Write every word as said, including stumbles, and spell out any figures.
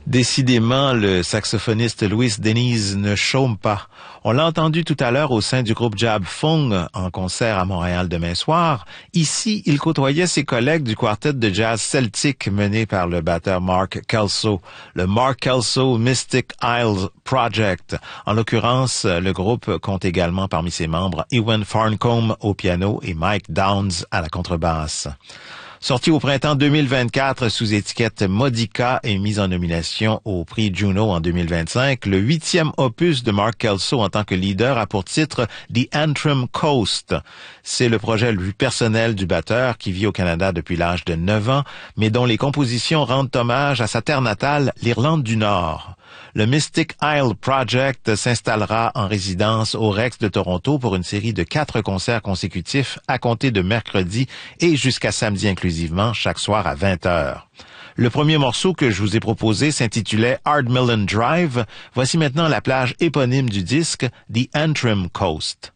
Décidément, le saxophoniste Louis Denise ne chôme pas. On l'a entendu tout à l'heure au sein du groupe Jab Fung en concert à Montréal demain soir. Ici, il côtoyait ses collègues du quartet de jazz celtique mené par le batteur Mark Kelso, le Mark Kelso Mystic Isles Project. En l'occurrence, le groupe compte également parmi ses membres Ewan Farncombe au piano et Mike Downs à la contrebasse. Sorti au printemps deux mille vingt-quatre sous étiquette Modica et mis en nomination au prix Juno en deux mille vingt-cinq, le huitième opus de Mark Kelso en tant que leader a pour titre The Antrim Coast. C'est le projet le plus personnel du batteur qui vit au Canada depuis l'âge de neuf ans, mais dont les compositions rendent hommage à sa terre natale, l'Irlande du Nord. Le Mystic Isle Project s'installera en résidence au Rex de Toronto pour une série de quatre concerts consécutifs à compter de mercredi et jusqu'à samedi inclusivement, chaque soir à vingt heures. Le premier morceau que je vous ai proposé s'intitulait Ardmillan Drive. Voici maintenant la plage éponyme du disque, The Antrim Coast.